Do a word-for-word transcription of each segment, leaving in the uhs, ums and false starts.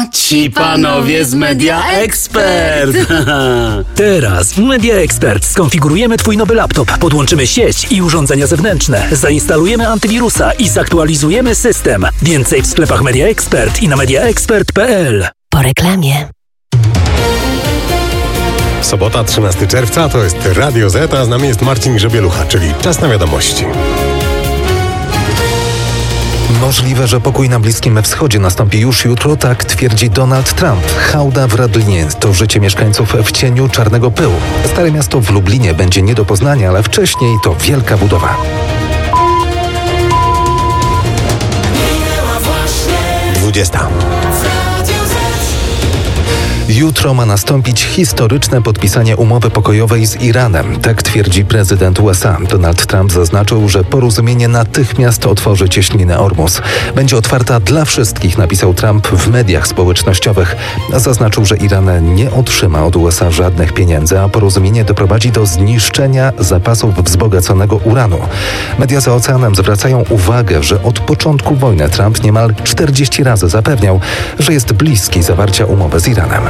Ci panowie z Media Expert. Teraz w Media Expert skonfigurujemy Twój nowy laptop, podłączymy sieć i urządzenia zewnętrzne, zainstalujemy antywirusa i zaktualizujemy system. Więcej w sklepach Media Expert i na mediaexpert kropka p l. Po reklamie. Sobota, trzynastego czerwca, to jest Radio Z, a z nami jest Marcin Grzebielucha, czyli Czas na wiadomości. Możliwe, że pokój na Bliskim Wschodzie nastąpi już jutro, tak twierdzi Donald Trump. Hałda w Radlinie to życie mieszkańców w cieniu czarnego pyłu. Stare miasto w Lublinie będzie nie do poznania, ale wcześniej to wielka budowa. dwudziesta. Jutro ma nastąpić historyczne podpisanie umowy pokojowej z Iranem. Tak twierdzi prezydent U S A. Donald Trump zaznaczył, że porozumienie natychmiast otworzy cieśninę Ormus. Będzie otwarta dla wszystkich, napisał Trump w mediach społecznościowych. Zaznaczył, że Iran nie otrzyma od U S A żadnych pieniędzy, a porozumienie doprowadzi do zniszczenia zapasów wzbogaconego uranu. Media za oceanem zwracają uwagę, że od początku wojny Trump niemal czterdzieści razy zapewniał, że jest bliski zawarcia umowy z Iranem.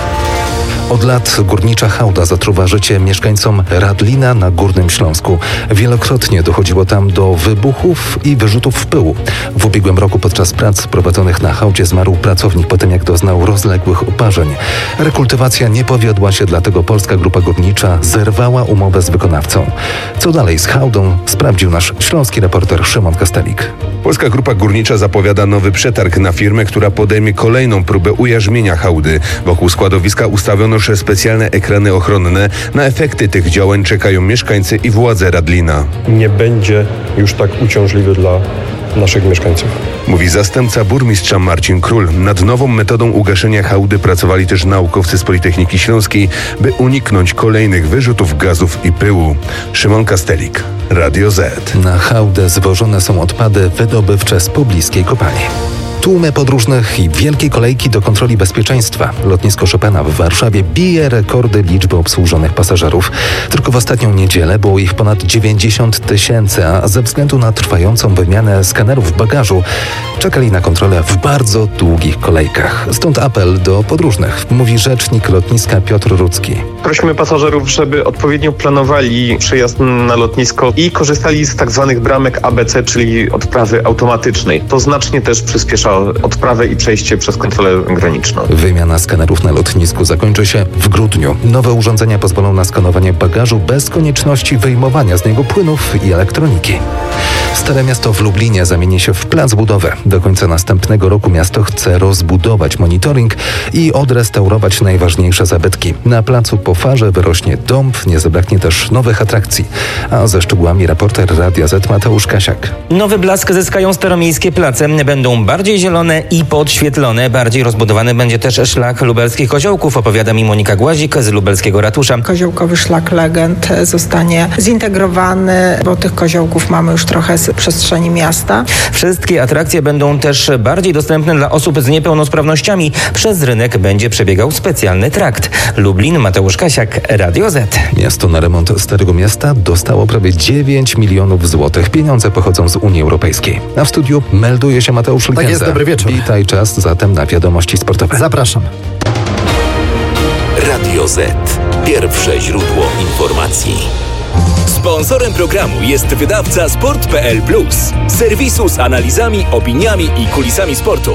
Od lat górnicza hałda zatruwa życie mieszkańcom Radlina na Górnym Śląsku. Wielokrotnie dochodziło tam do wybuchów i wyrzutów pyłu. W ubiegłym roku podczas prac prowadzonych na hałdzie zmarł pracownik po tym, jak doznał rozległych oparzeń. Rekultywacja nie powiodła się, dlatego Polska Grupa Górnicza zerwała umowę z wykonawcą. Co dalej z hałdą, sprawdził nasz śląski reporter Szymon Kastelik. Polska Grupa Górnicza zapowiada nowy przetarg na firmę, która podejmie kolejną próbę ujarzmienia hałdy. Wokół składowiska ustawiono już specjalne ekrany ochronne. Na efekty tych działań czekają mieszkańcy i władze Radlina. Nie będzie już tak uciążliwy dla naszych mieszkańców. Mówi zastępca burmistrza Marcin Król. Nad nową metodą ugaszenia hałdy pracowali też naukowcy z Politechniki Śląskiej, by uniknąć kolejnych wyrzutów gazów i pyłu. Szymon Kastelik, Radio Z. Na hałdę zwożone są odpady wydobywcze z pobliskiej kopalni. Tłumy podróżnych i wielkie kolejki do kontroli bezpieczeństwa. Lotnisko Chopina w Warszawie bije rekordy liczby obsłużonych pasażerów. Tylko w ostatnią niedzielę było ich ponad dziewięćdziesiąt tysięcy, a ze względu na trwającą wymianę skanerów bagażu czekali na kontrolę w bardzo długich kolejkach. Stąd apel do podróżnych, mówi rzecznik lotniska Piotr Rudzki. Prosimy pasażerów, żeby odpowiednio planowali przyjazd na lotnisko i korzystali z tak zwanych bramek A B C, czyli odprawy automatycznej. To znacznie też przyspiesza odprawę i przejście przez kontrolę graniczną. Wymiana skanerów na lotnisku zakończy się w grudniu. Nowe urządzenia pozwolą na skanowanie bagażu bez konieczności wyjmowania z niego płynów i elektroniki. Stare miasto w Lublinie zamieni się w plac budowy. Do końca następnego roku miasto chce rozbudować monitoring i odrestaurować najważniejsze zabytki. Na placu po farze wyrośnie dąb, nie zabraknie też nowych atrakcji. A ze szczegółami reporter Radia Z Mateusz Kasiak. Nowy blask zyskają staromiejskie place. Będą bardziej zielone i podświetlone. Bardziej rozbudowany będzie też szlak lubelskich koziołków, opowiada mi Monika Głazik z lubelskiego ratusza. Koziołkowy szlak legend zostanie zintegrowany, bo tych koziołków mamy już trochę z przestrzeni miasta. Wszystkie atrakcje będą też bardziej dostępne dla osób z niepełnosprawnościami. Przez rynek będzie przebiegał specjalny trakt. Lublin, Mateusz Kasiak, Radio Z. Miasto na remont Starego Miasta dostało prawie dziewięć milionów złotych. Pieniądze pochodzą z Unii Europejskiej. A w studiu melduje się Mateusz Lkięza. Tak jest, dobry wieczór. Witaj, czas zatem na wiadomości sportowe. Zapraszam. Radio Z. Pierwsze źródło informacji. Sponsorem programu jest wydawca sport kropka p l plus, serwisu z analizami, opiniami i kulisami sportu.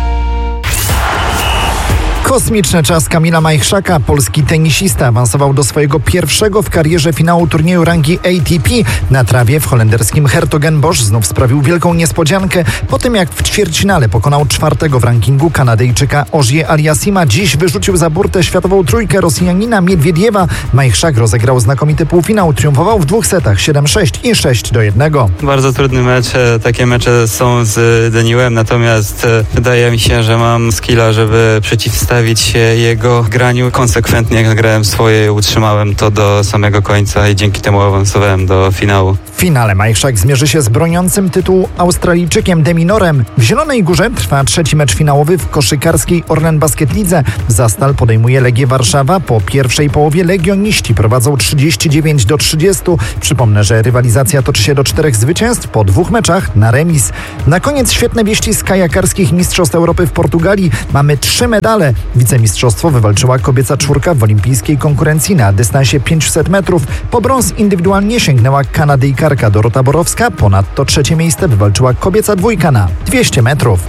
Kosmiczny czas Kamila Majchrzaka. Polski tenisista awansował do swojego pierwszego w karierze finału turnieju rangi A T P. Na trawie w holenderskim Hertogenbosch znów sprawił wielką niespodziankę po tym, jak w ćwierćfinale pokonał czwartego w rankingu Kanadyjczyka Ogier Aliassima. Dziś wyrzucił za burtę światową trójkę Rosjanina Miedwiediewa. Majchrzak rozegrał znakomity półfinał. Triumfował w dwóch setach siedem sześć i sześć do jednego. Bardzo trudny mecz. Takie mecze są z Daniłem, natomiast wydaje mi się, że mam skilla, żeby przeciwstawić przeciwstawić się jego graniu. Konsekwentnie grałem swoje, utrzymałem to do samego końca i dzięki temu awansowałem do finału. W finale Majchrzak zmierzy się z broniącym tytułu Australijczykiem Deminorem. W Zielonej Górze trwa trzeci mecz finałowy w koszykarskiej Orlen Basket Lidze. Zastal podejmuje Legię Warszawa. Po pierwszej połowie legioniści prowadzą trzydzieści dziewięć do trzydziestu. Przypomnę, że rywalizacja toczy się do czterech zwycięstw po dwóch meczach na remis. Na koniec świetne wieści z kajakarskich Mistrzostw Europy w Portugalii. Mamy trzy medale. Wicemistrzostwo wywalczyła kobieca czwórka w olimpijskiej konkurencji na dystansie pięćset metrów. Po brąz indywidualnie sięgnęła Kanadyjkarka Dorota Borowska. Ponadto trzecie miejsce wywalczyła kobieca dwójka na dwieście metrów.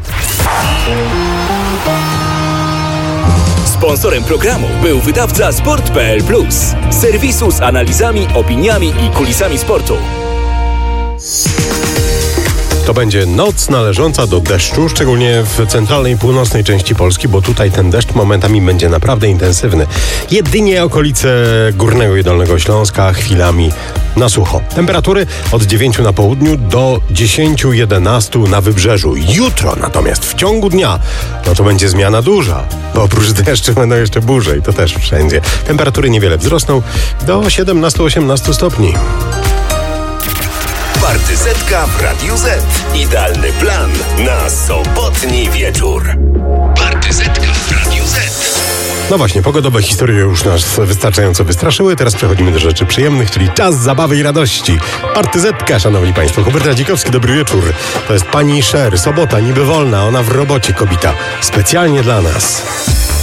Sponsorem programu był wydawca sport kropka p l plus, serwisu z analizami, opiniami i kulisami sportu. To będzie noc należąca do deszczu, szczególnie w centralnej i północnej części Polski, bo tutaj ten deszcz momentami będzie naprawdę intensywny. Jedynie okolice Górnego i Dolnego Śląska, chwilami na sucho. Temperatury od dziewięciu na południu do dziesięciu jedenastu na wybrzeżu. Jutro natomiast w ciągu dnia, no to będzie zmiana duża, bo oprócz deszczu będą jeszcze burze i to też wszędzie. Temperatury niewiele wzrosną do siedemnastu osiemnastu stopni. Partyzetka w Radiu Z. Idealny plan na sobotni wieczór. Partyzetka w Radiu Z. No właśnie, pogodowe historie już nas wystarczająco wystraszyły. Teraz przechodzimy do rzeczy przyjemnych, czyli czas zabawy i radości. Partyzetka, szanowni państwo. Hubert Radzikowski, dobry wieczór. To jest pani Sher, sobota, niby wolna, ona w robocie, kobita. Specjalnie dla nas.